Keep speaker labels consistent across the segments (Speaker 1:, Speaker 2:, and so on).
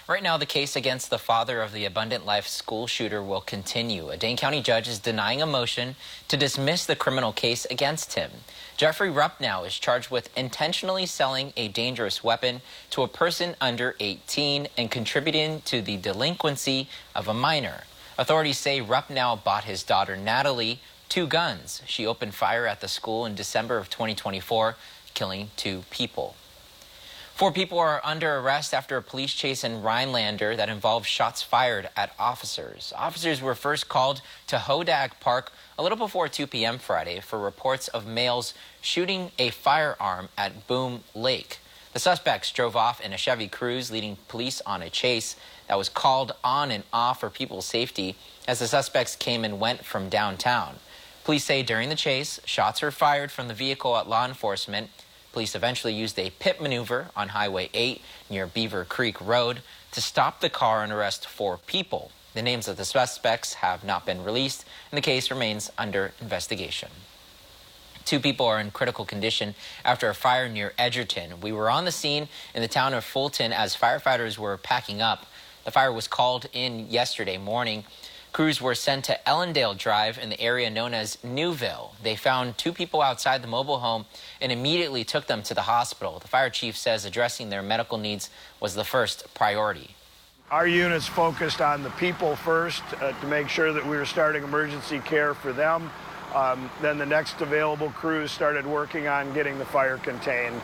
Speaker 1: Right now, the case against the father of the Abundant Life school shooter will continue. A Dane County judge is denying a motion to dismiss the criminal case against him. Jeffrey Rupp now is charged with intentionally selling a dangerous weapon to a person under 18 and contributing to the delinquency of a minor. Authorities say Rupp now bought his daughter Natalie 2 guns. She opened fire at the school in December of 2024, killing 2 people. 4 people are under arrest after a police chase in Rhinelander that involved shots fired at officers. Officers were first called to Hodag Park a little before 2 p.m. Friday for reports of males shooting a firearm at Boom Lake. The suspects drove off in a Chevy Cruze, leading police on a chase that was called on and off for people's safety as the suspects came and went from downtown. Police say during the chase, shots were fired from the vehicle at law enforcement. Police eventually used a pit maneuver on Highway 8 near Beaver Creek Road to stop the car and arrest 4 people. The names of the suspects have not been released, and the case remains under investigation. 2 people are in critical condition after a fire near Edgerton. We were on the scene in the town of Fulton as firefighters were packing up. The fire was called in yesterday morning. Crews were sent to Ellendale Drive in the area known as Newville. They found 2 people outside the mobile home and immediately took them to the hospital. The fire chief says addressing their medical needs was the first priority.
Speaker 2: Our units focused on the people first to make sure that we were starting emergency care for them. Then the next available crews started working on getting the fire contained.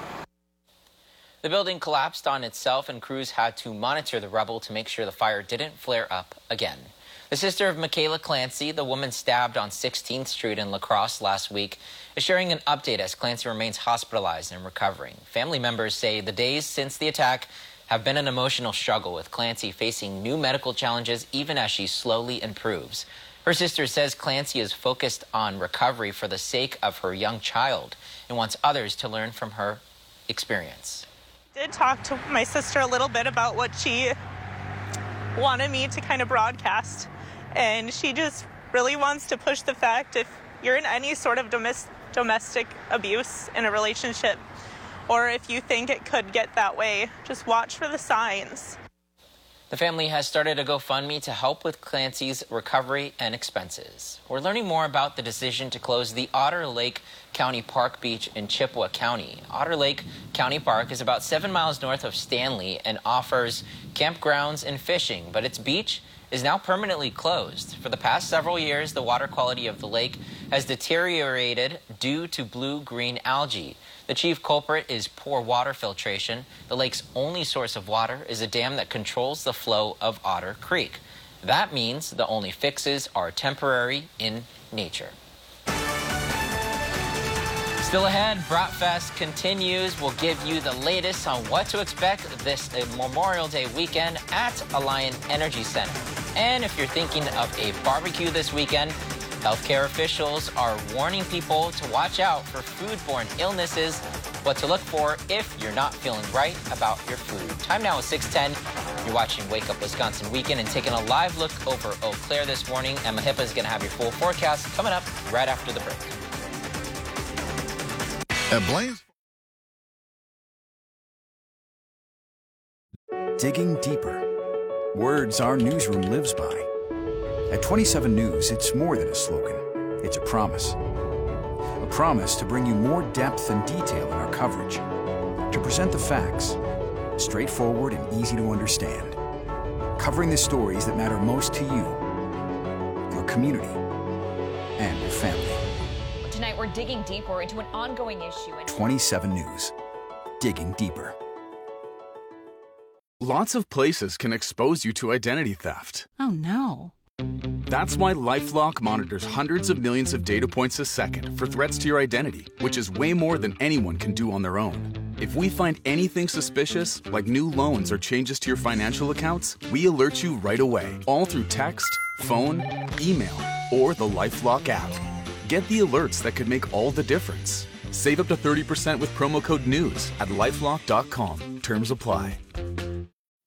Speaker 1: The building collapsed on itself and crews had to monitor the rubble to make sure the fire didn't flare up again. The sister of Michaela Clancy, the woman stabbed on 16th Street in La Crosse last week, is sharing an update as Clancy remains hospitalized and recovering. Family members say the days since the attack have been an emotional struggle, with Clancy facing new medical challenges even as she slowly improves. Her sister says Clancy is focused on recovery for the sake of her young child and wants others to learn from her experience.
Speaker 3: I did talk to my sister a little bit about what she wanted me to kind of broadcast. And she just really wants to push the fact if you're in any sort of domestic abuse in a relationship, or if you think it could get that way, just watch for the signs.
Speaker 1: The family has started a GoFundMe to help with Clancy's recovery and expenses. We're learning more about the decision to close the Otter Lake County Park Beach in Chippewa County. Otter Lake County Park is about 7 miles north of Stanley and offers campgrounds and fishing, but its beach is now permanently closed. For the past several years, the water quality of the lake has deteriorated due to blue-green algae. The chief culprit is poor water filtration. The lake's only source of water is a dam that controls the flow of Otter Creek. That means the only fixes are temporary in nature. Still ahead, Bratfest continues. We'll give you the latest on what to expect this Memorial Day weekend at Alliant Energy Center. And if you're thinking of a barbecue this weekend, healthcare officials are warning people to watch out for foodborne illnesses, what to look for if you're not feeling right about your food. Time now is 6:10. You're watching Wake Up Wisconsin Weekend and taking a live look over Eau Claire this morning. Emma Hippa is going to have your full forecast coming up right after the break.
Speaker 4: Blaze.
Speaker 5: Digging deeper. Words our newsroom lives by. At 27 News, it's more than a slogan. It's a promise. A promise to bring you more depth and detail in our coverage. To present the facts, straightforward and easy to understand. Covering the stories that matter most to you, your community, and your family.
Speaker 6: Tonight, we're digging deeper into an ongoing issue.
Speaker 5: 27 News. Digging deeper.
Speaker 7: Lots of places can expose you to identity theft.
Speaker 8: Oh, no.
Speaker 7: That's why LifeLock monitors hundreds of millions of data points a second for threats to your identity, which is way more than anyone can do on their own. If we find anything suspicious, like new loans or changes to your financial accounts, we alert you right away, all through text, phone, email, or the LifeLock app. Get the alerts that could make all the difference. Save up to 30% with promo code NEWS at LifeLock.com. Terms apply.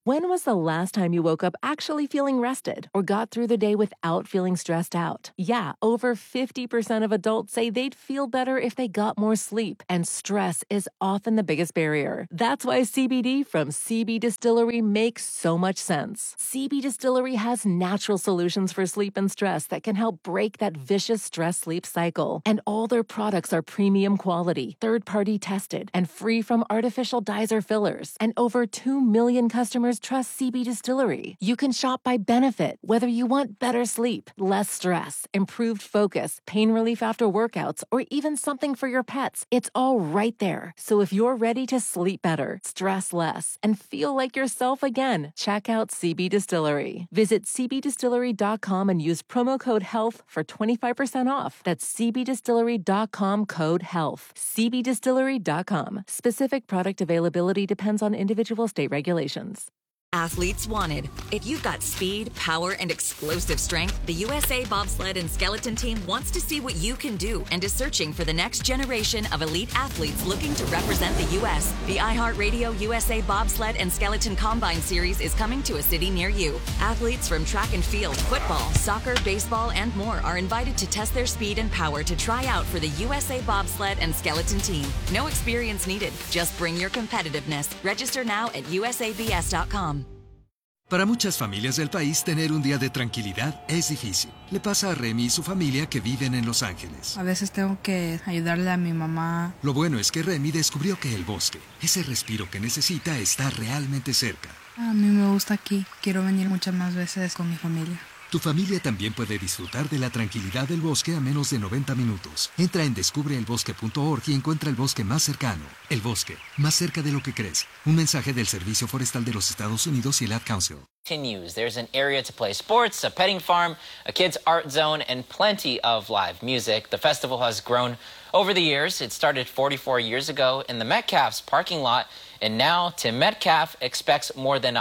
Speaker 4: When was the last time you woke up actually feeling rested or got through the day without feeling stressed out? Yeah, over 50% of adults say they'd feel better if they got more sleep, and stress is often the biggest barrier. That's why CBD from CB Distillery makes so much sense. CB Distillery has natural solutions for sleep and stress that can help break that vicious stress-sleep cycle. And all their products are premium quality, third-party tested, and free from artificial dyes or fillers. And over 2 million customers trust CB Distillery. You can shop by benefit, whether you want better sleep, less stress, improved focus, pain relief after workouts, or even something for your pets. It's all right there. So if you're ready to sleep better, stress less, and feel like yourself again, check out CB Distillery. Visit cbdistillery.com and use promo code HEALTH for 25% off. That's cbdistillery.com, code HEALTH. cbdistillery.com. Specific product availability depends on individual state regulations.
Speaker 8: Athletes wanted. If you've got speed, power, and explosive strength, the USA Bobsled and Skeleton Team wants to see what you can do and is searching for the next generation of elite athletes looking to represent the U.S. The iHeartRadio USA Bobsled and Skeleton Combine Series is coming to a city near you. Athletes from track and field, football, soccer, baseball, and more are invited to test their speed and power to try out for the USA Bobsled and Skeleton Team. No experience needed. Just bring your competitiveness. Register now at usabs.com.
Speaker 9: Para muchas familias del país, tener un día de tranquilidad es difícil. Le pasa a Remy y su familia que viven en Los Ángeles.
Speaker 10: A veces tengo que ayudarle a mi mamá.
Speaker 9: Lo bueno es que Remy descubrió que el bosque, ese respiro que necesita, está realmente cerca.
Speaker 10: A mí me gusta aquí. Quiero venir muchas más veces con mi familia.
Speaker 9: Tu familia también puede disfrutar de la tranquilidad del bosque a menos de 90 minutos. Entra en descubreelbosque.org y encuentra el bosque más cercano. El bosque, más cerca de lo que crees. Un mensaje del Servicio Forestal de los Estados Unidos y el Ad Council.
Speaker 1: Continues. There's an area to play sports, a petting farm, a kids' art zone, and plenty of live music. The festival has grown over the years. It started 44 years ago in the Metcalf's parking lot, and now Tim Metcalf expects more than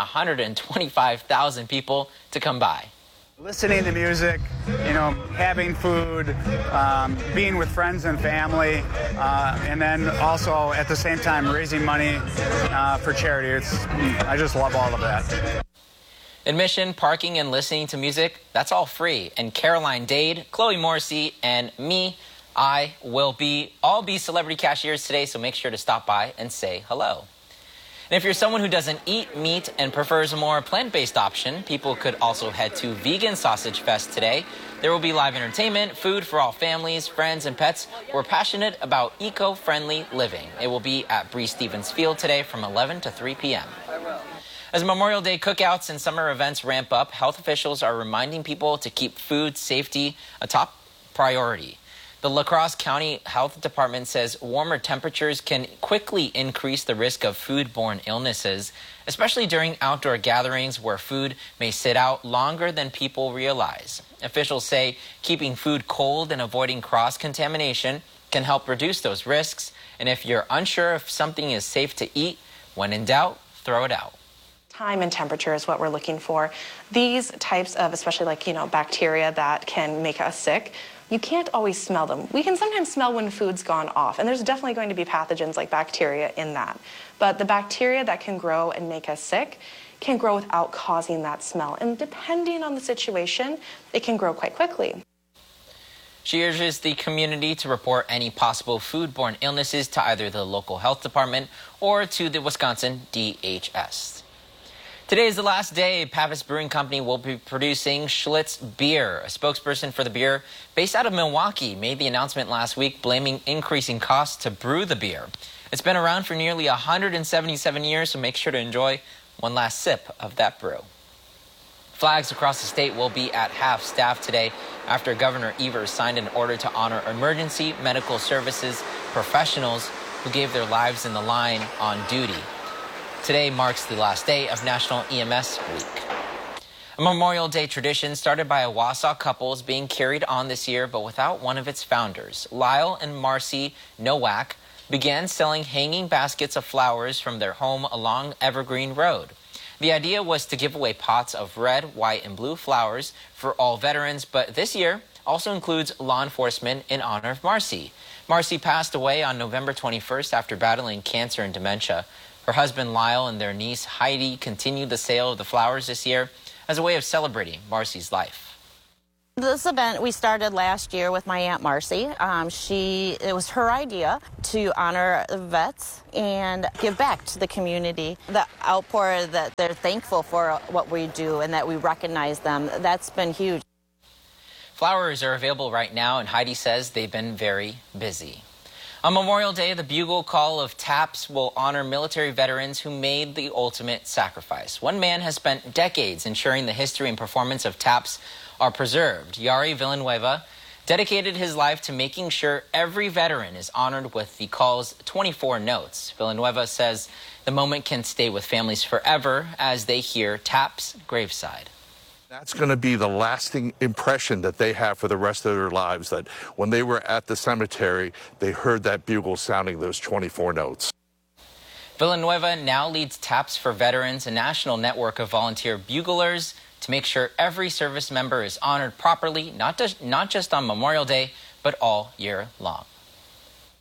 Speaker 1: 125,000 people to come by.
Speaker 11: Listening to music, having food, being with friends and family, and then also at the same time raising money for charity. I just love all of that.
Speaker 1: Admission, parking, and listening to music, that's all free. And Caroline Dade, Chloe Morrissey, and me, I will all be celebrity cashiers today, so make sure to stop by and say hello. And if you're someone who doesn't eat meat and prefers a more plant-based option, people could also head to Vegan Sausage Fest today. There will be live entertainment, food for all families, friends, and pets who are passionate about eco-friendly living. It will be at Bree Stevens Field today from 11 to 3 p.m. As Memorial Day cookouts and summer events ramp up, health officials are reminding people to keep food safety a top priority. The La Crosse County Health Department says warmer temperatures can quickly increase the risk of foodborne illnesses, especially during outdoor gatherings where food may sit out longer than people realize. Officials say keeping food cold and avoiding cross-contamination can help reduce those risks. And if you're unsure if something is safe to eat, when in doubt, throw it out.
Speaker 12: Time and temperature is what we're looking for. These types of, especially bacteria that can make us sick, you can't always smell them. We can sometimes smell when food's gone off, and there's definitely going to be pathogens like bacteria in that. But the bacteria that can grow and make us sick can grow without causing that smell. And depending on the situation, it can grow quite quickly.
Speaker 1: She urges the community to report any possible foodborne illnesses to either the local health department or to the Wisconsin DHS. Today is the last day Pappas Brewing Company will be producing Schlitz beer. A spokesperson for the beer based out of Milwaukee made the announcement last week, blaming increasing costs to brew the beer. It's been around for nearly 177 years, so make sure to enjoy one last sip of that brew. Flags across the state will be at half-staff today after Governor Evers signed an order to honor emergency medical services professionals who gave their lives in the line on duty. Today marks the last day of National EMS Week. A Memorial Day tradition started by a Wausau couple is being carried on this year, but without one of its founders. Lyle and Marcy Nowak began selling hanging baskets of flowers from their home along Evergreen Road. The idea was to give away pots of red, white, and blue flowers for all veterans, but this year also includes law enforcement in honor of Marcy. Marcy passed away on November 21st after battling cancer and dementia. Her husband Lyle and their niece Heidi continued the sale of the flowers this year as a way of celebrating Marcy's life.
Speaker 13: This event we started last year with my Aunt Marcy. It was her idea to honor the vets and give back to the community. The outpour that they're thankful for what we do and that we recognize them, that's been huge.
Speaker 1: Flowers are available right now, and Heidi says they've been very busy. On Memorial Day, the Bugle Call of Taps will honor military veterans who made the ultimate sacrifice. One man has spent decades ensuring the history and performance of taps are preserved. Yari Villanueva dedicated his life to making sure every veteran is honored with the call's 24 notes. Villanueva says the moment can stay with families forever as they hear taps graveside.
Speaker 14: That's going to be the lasting impression that they have for the rest of their lives, that when they were at the cemetery, they heard that bugle sounding those 24 notes.
Speaker 1: Villanueva now leads Taps for Veterans, a national network of volunteer buglers, to make sure every service member is honored properly, not just on Memorial Day, but all year long.